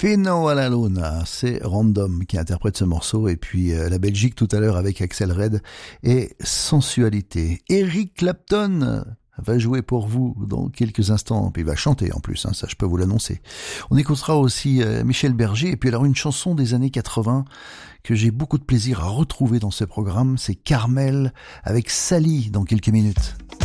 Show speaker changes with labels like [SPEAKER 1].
[SPEAKER 1] Fino alla Luna, c'est Random qui interprète ce morceau, et puis la Belgique tout à l'heure avec Axel Red et Sensualité. Eric Clapton va jouer pour vous dans quelques instants, puis il va chanter en plus, ça je peux vous l'annoncer. On écoutera aussi Michel Berger, et puis alors une chanson des années 80 que j'ai beaucoup de plaisir à retrouver dans ce programme, c'est Carmel avec Sally dans quelques minutes.